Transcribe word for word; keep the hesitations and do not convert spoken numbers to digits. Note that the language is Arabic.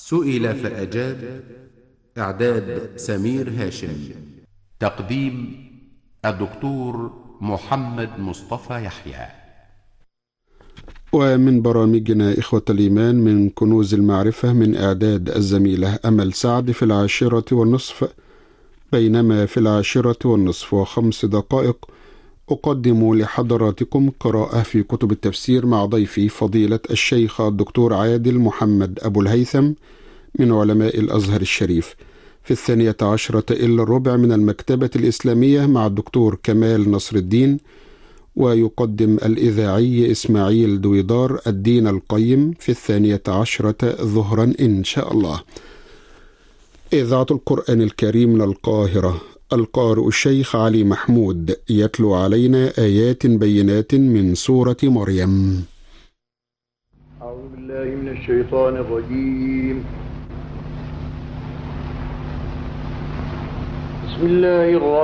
سئل فأجاب. إعداد سمير هاشم. تقديم الدكتور محمد مصطفى يحيى. ومن برامجنا إخوة الإيمان من كنوز المعرفة من إعداد الزميلة أمل سعد في العاشرة والنصف، بينما في العاشرة والنصف وخمس دقائق أقدم لحضراتكم قراءة في كتب التفسير مع ضيفي فضيلة الشيخ الدكتور عادل محمد أبو الهيثم من علماء الأزهر الشريف. في الثانية عشرة إلا الربع من المكتبة الإسلامية مع الدكتور كمال نصر الدين، ويقدم الإذاعي إسماعيل دويدار الدين القيم في الثانية عشرة ظهرا إن شاء الله. إذاعة القرآن الكريم من القاهرة، القارئ الشيخ علي محمود يتلو علينا آيات بينات من سورة مريم. أعوذ بالله من الشيطان الرجيم. بسم الله الرحمن